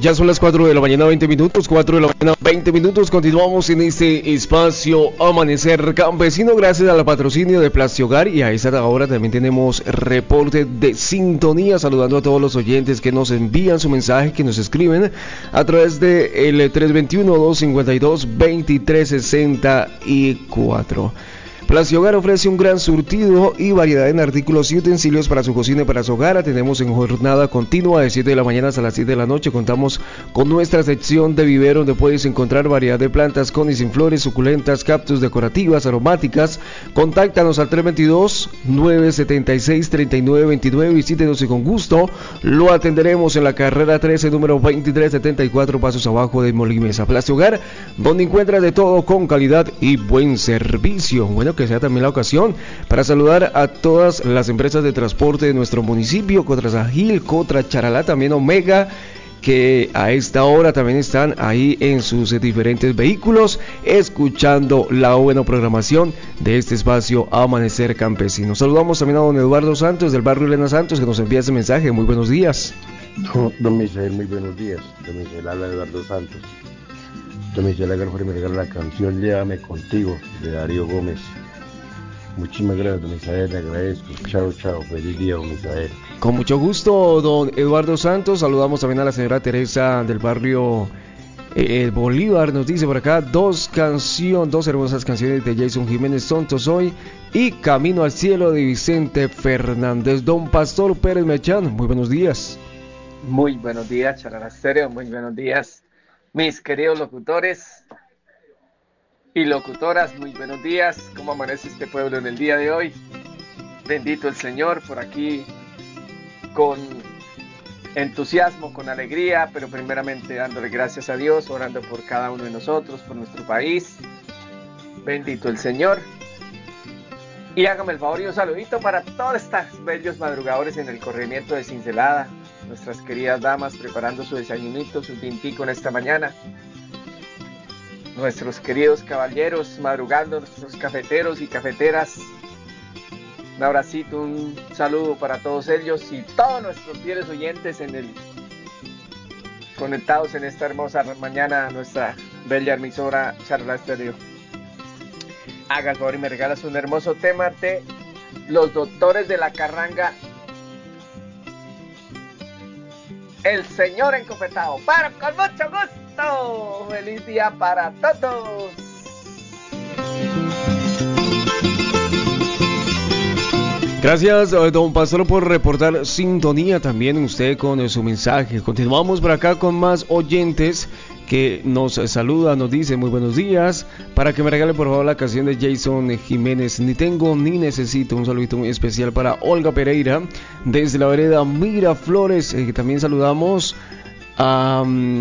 Ya son las 4 de la mañana, 20 minutos, 4 de la mañana, 20 minutos. Continuamos en este espacio Amanecer Campesino, gracias al patrocinio de Plastiogar. Y a esta hora también tenemos reporte de sintonía, saludando a todos los oyentes que nos envían su mensaje, que nos escriben a través de el 321-252-2364. Plastiogar ofrece un gran surtido y variedad en artículos y utensilios para su cocina y para su hogar. Tenemos en jornada continua de 7 de la mañana hasta las 7 de la noche. Contamos con nuestra sección de vivero, donde puedes encontrar variedad de plantas con y sin flores, suculentas, cactus, decorativas, aromáticas. Contáctanos al 322-976-3929. Visítenos y con gusto lo atenderemos en la carrera 13, número 2374, pasos abajo de Molimesa. Plastiogar, donde encuentras de todo con calidad y buen servicio. Bueno, que sea también la ocasión para saludar a todas las empresas de transporte de nuestro municipio, Cotrasagil, Cotra, Charalá, también Omega, que a esta hora también están ahí en sus diferentes vehículos, escuchando la buena programación de este espacio Amanecer Campesino. Saludamos también a don Eduardo Santos, del barrio Elena Santos, que nos envía ese mensaje. Muy buenos días. Don Misael, muy buenos días. Don Misael, habla Eduardo Santos. Don Misael, me regala la canción Llévame Contigo, de Darío Gómez. Muchísimas gracias, don Misael, le agradezco. Chao, chao, feliz día, don Misael. Con mucho gusto, don Eduardo Santos. Saludamos también a la señora Teresa del barrio Bolívar. Nos dice por acá dos hermosas canciones de Jason Jiménez, Tonto Soy y Camino al Cielo, de Vicente Fernández. Don Pastor Pérez Mechán, muy buenos días. Muy buenos días, Charala Estéreo, muy buenos días, mis queridos locutores y locutoras, muy buenos días. ¿Cómo amanece este pueblo en el día de hoy? Bendito el Señor, por aquí con entusiasmo, con alegría, pero primeramente dándole gracias a Dios, orando por cada uno de nosotros, por nuestro país. Bendito el Señor. Y hágame el favor y un saludito para todos estos bellos madrugadores en el corregimiento de Cincelada, nuestras queridas damas preparando su desayunito, su tintico en esta mañana. Nuestros queridos caballeros madrugando, nuestros cafeteros y cafeteras. Un abracito, un saludo para todos ellos y todos nuestros fieles oyentes conectados en esta hermosa mañana a nuestra bella emisora Charla Estéreo. Haga el favor y me regalas un hermoso tema de Los Doctores de la Carranga, El Señor Encofetado. Para, con mucho gusto. Feliz día para todos. Gracias, don Pastor, por reportar sintonía también usted con su mensaje. Continuamos por acá con más oyentes que nos saluda, nos dice muy buenos días, para que me regale por favor la canción de Jason Jiménez, Ni Tengo Ni Necesito. Un saludito muy especial para Olga Pereira desde la vereda Miraflores, que también saludamos a